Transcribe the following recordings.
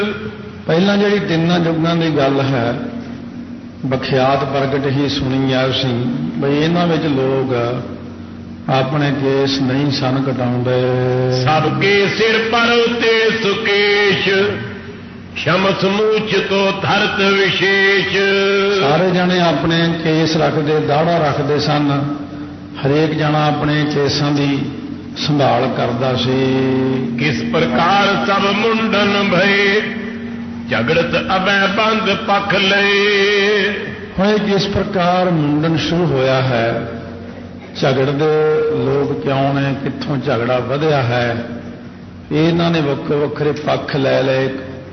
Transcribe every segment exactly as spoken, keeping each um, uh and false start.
ਪਹਿਲਾਂ ਜਿਹੜੀ ਤਿੰਨਾਂ ਯੁੱਗਾਂ ਦੀ ਗੱਲ ਹੈ ਬਖਿਆਤ ਪ੍ਰਗਟ ਹੀ ਸੁਣੀ ਆ ਸੀ ਬਈ ਇਹਨਾਂ ਵਿੱਚ ਲੋਕ ਆਪਣੇ ਕੇਸ ਨਹੀਂ ਸਨ ਕਟਾਉਂਦੇ। ਸਭ ਕੇ ਸਿਰ ਪਰ ਉਤੇ ਸੁਕੇਸ਼ ਸ਼ਮਸ ਮੂਚ ਤੋਂ ਧਰਤ ਵਿਸ਼ੇਸ਼। ਸਾਰੇ ਜਣੇ ਆਪਣੇ ਕੇਸ ਰੱਖਦੇ ਦਾੜਾ ਰੱਖਦੇ ਸਨ। ਹਰੇਕ ਜਣਾ ਆਪਣੇ ਕੇਸਾਂ ਦੀ ਸੰਭਾਲ ਕਰਦਾ ਸੀ। ਕਿਸ ਪ੍ਰਕਾਰ ਸਭ ਮੁੰਡਨ ਭਏ ਝਗੜਤ ਅਬੈ ਬੰਦ ਪੱਖ ਲਏ। ਹੁਣ ਕਿਸ ਪ੍ਰਕਾਰ ਮੁੰਡਨ ਸ਼ੁਰੂ ਹੋਇਆ ਹੈ, ਝਗੜਦੇ ਲੋਕ ਕਿਉਂ ਨੇ, ਕਿੱਥੋਂ ਝਗੜਾ ਵਧਿਆ ਹੈ, ਇਹਨਾਂ ਨੇ ਵੱਖਰੇ ਵੱਖਰੇ ਪੱਖ ਲੈ ਲਏ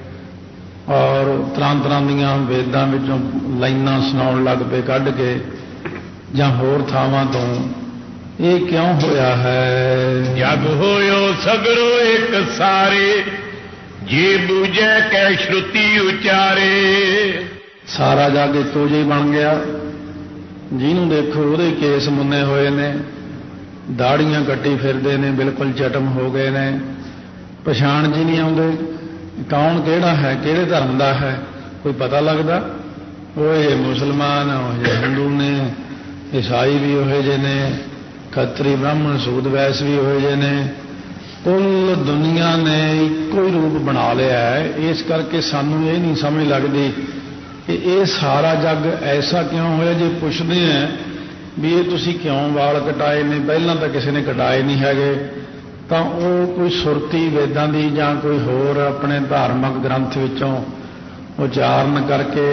ਔਰ ਤਰ੍ਹਾਂ ਤਰ੍ਹਾਂ ਦੀਆਂ ਵੇਦਾਂ ਵਿੱਚੋਂ ਲਾਈਨਾਂ ਸੁਣਾਉਣ ਲੱਗ ਪਏ ਕੱਢ ਕੇ ਜਾਂ ਹੋਰ ਥਾਵਾਂ ਤੋਂ। ਇਹ ਕਿਉਂ ਹੋਇਆ ਹੈ? ਜਗ ਹੋਇਓ ਸਗਰੋ ਇੱਕ ਸਾਰੇ ਜੇ ਬੂਝੈ ਕੈ ਸ਼ਰੁਤੀ ਉਚਾਰੇ। ਸਾਰਾ ਜਗ ਇੱਕੋ ਜਿਹਾ ਬਣ ਗਿਆ। ਜਿਹਨੂੰ ਦੇਖੋ ਉਹਦੇ ਕੇਸ ਮੁੰਨੇ ਹੋਏ ਨੇ, ਦਾੜੀਆਂ ਕੱਟੀ ਫਿਰਦੇ ਨੇ, ਬਿਲਕੁਲ ਚਟਮ ਹੋ ਗਏ ਨੇ, ਪਛਾਣ ਜੀ ਨਹੀਂ ਆਉਂਦੇ ਕੌਣ ਕਿਹੜਾ ਹੈ, ਕਿਹੜੇ ਧਰਮ ਦਾ ਹੈ, ਕੋਈ ਪਤਾ ਲੱਗਦਾ। ਉਹ ਇਹ ਮੁਸਲਮਾਨ, ਉਹ ਇਹ ਹਿੰਦੂ ਨੇ, ਈਸਾਈ ਵੀ ਉਹੋ ਜਿਹੇ ਨੇ, ਖੱਤਰੀ ਬ੍ਰਾਹਮਣ ਸੂਦ ਵੈਸ ਵੀ ਉਹੋ ਜਿਹੇ ਨੇ। ਕੁੱਲ ਦੁਨੀਆ ਨੇ ਇੱਕੋ ਹੀ ਰੂਪ ਬਣਾ ਲਿਆ ਹੈ। ਇਸ ਕਰਕੇ ਸਾਨੂੰ ਇਹ ਨਹੀਂ ਸਮਝ ਲੱਗਦੀ ਕਿ ਇਹ ਸਾਰਾ ਜੱਗ ਐਸਾ ਕਿਉਂ ਹੋਇਆ। ਜੇ ਪੁੱਛਦੇ ਆ ਵੀ ਇਹ ਤੁਸੀਂ ਕਿਉਂ ਵਾਲ ਕਟਾਏ ਨੇ, ਪਹਿਲਾਂ ਤਾਂ ਕਿਸੇ ਨੇ ਕਟਾਏ ਨਹੀਂ ਹੈਗੇ, ਤਾਂ ਉਹ ਕੋਈ ਸੁਰਤੀ ਵੇਦਾਂ ਦੀ ਜਾਂ ਕੋਈ ਹੋਰ ਆਪਣੇ ਧਾਰਮਿਕ ਗ੍ਰੰਥ ਵਿੱਚੋਂ ਉਚਾਰਨ ਕਰਕੇ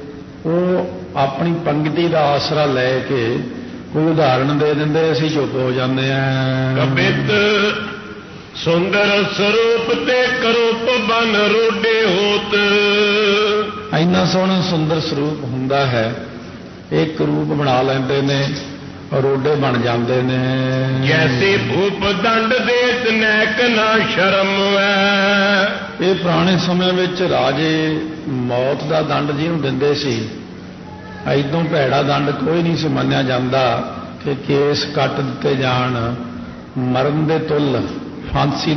ਉਹ ਆਪਣੀ ਪੰਗਤੀ ਦਾ ਆਸਰਾ ਲੈ ਕੇ ਕੋਈ ਉਦਾਹਰਣ ਦੇ ਦਿੰਦੇ, ਅਸੀਂ ਚੁੱਪ ਹੋ ਜਾਂਦੇ ਹਾਂ। ਕਬਿਤ ਸੁੰਦਰ ਸਰੂਪ ਤੇ ਕਰੂਪ ਬਨ ਰੋਡੇ ਹੋਤ। ਇੰਨਾ ਸੋਹਣਾ ਸੁੰਦਰ ਸਰੂਪ ਹੁੰਦਾ ਹੈ, ਇੱਕ ਰੂਪ ਬਣਾ ਲੈਂਦੇ ਨੇ, ਰੋਡੇ ਬਣ ਜਾਂਦੇ ਨੇ। ਜੈਸੇ ਭੂਪ ਦੰਡ ਦੇਤ ਨੈਕ ਨਾ ਸ਼ਰਮ ਹੈ। ਇਹ ਪੁਰਾਣੇ ਸਮੇਂ ਵਿੱਚ ਰਾਜੇ ਮੌਤ ਦਾ ਦੰਡ ਜਿਹਨੂੰ ਦਿੰਦੇ ਸੀ, ਐਦੋਂ ਭੈੜਾ ਦੰਡ ਕੋਈ ਨਹੀਂ ਸੀ ਮੰਨਿਆ ਜਾਂਦਾ ਕਿ ਕੇਸ ਕੱਟ ਦਿੱਤੇ ਜਾਣ, ਮਰਨ ਦੇ ਤੁੱਲ ਫਾਂਸੀ